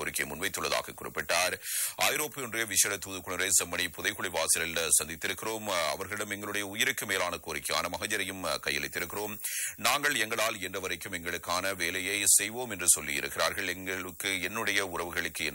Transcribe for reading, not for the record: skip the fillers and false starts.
கோரிக்கையை முன்வைத்துள்ளதாக குறிப்பிட்டார். ஐரோப்பிய ஒன்றிய விசேட தூதுக்குழுவை செம்மணி புதைக்குழி வாசலில் சந்தித்திருக்கிறோம். அவர்களிடம் எங்களுடைய உயிருக்கு மேலான கோரிக்கையான மகஜரையும் கையளித்திருக்கிறோம். நாங்கள் எங்களால் இயன்ற வரைக்கும் எங்களுக்கான வேலையை செய்வோம் என்று சொல்லியிருக்கிறார்கள். எங்களுக்கு என்னுடைய உறவுகளுக்கு